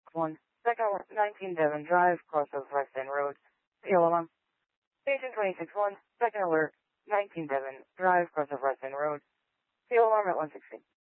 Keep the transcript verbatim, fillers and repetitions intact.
one, second alarm, nineteen Devon Drive, cross of West End Road. Field alarm. Station twenty-six one, second alert, nineteen Devon Drive, cross of West End Road. Field alarm at one sixteen.